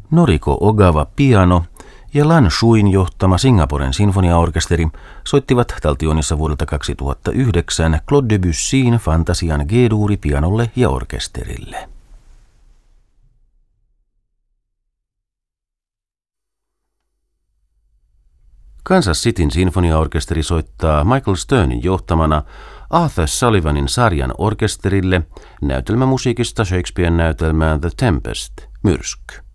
Noriko Ogawa piano ja Lan Shuin johtama Singaporen sinfoniaorkesteri soittivat Taltionissa vuodelta 2009 Claude Debussyin Fantasian G-duuri pianolle ja orkesterille. Kansas Cityn sinfoniaorkesteri soittaa Michael Sternin johtamana Arthur Sullivanin sarjan orkesterille näytelmämusiikista Shakespearen näytelmään The Tempest, myrsky.